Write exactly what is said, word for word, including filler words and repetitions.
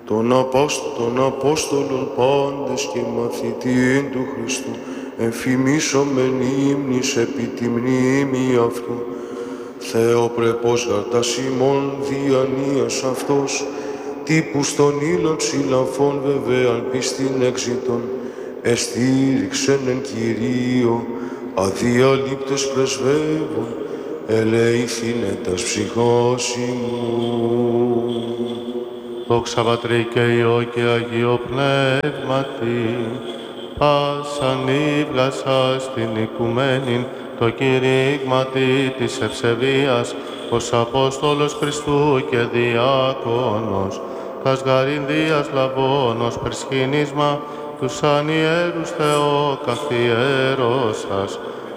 των Απόστολων πάντες και μαθητήν του Χριστού, εμφημίσομεν ύμνης επί τη μνήμη αυτού. Θεοπρεπός γαρτάς ημών διανοίας αυτός, τύπους των ύλων ψηλαφών βεβαίαν πίστην εξητών, εστήριξεν εν Κυρίω, αδιαλείπτες πρεσβεύων, ελεηθήνε τας ψυχός ημού. Δόξα Πατρί και Υιό και Αγίο Πνεύματι, πάσαν ύβγασα στην οικουμένην το κηρύγματι της ευσεβίας, ως Απόστολος Χριστού και Διάκονος, τας γαρινδίας λαβώνος περσχήνισμα, τους ανιέρους Θεό καθιέρωσας,